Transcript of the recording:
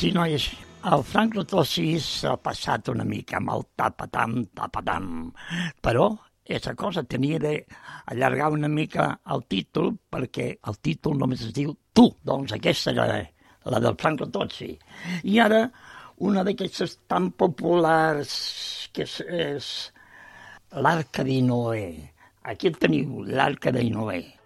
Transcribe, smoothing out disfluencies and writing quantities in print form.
Sí, nois, el Franco Tossi s'ha passat una mica amb el tapatam, però aquesta cosa tenia d'allargar una mica el títol perquè el títol només es diu Tu, doncs aquesta era la del Franco Tossi. I ara, una d'aquestes tan populars que és l'Arca de Noé. Aquí teniu l'Arca de Noé.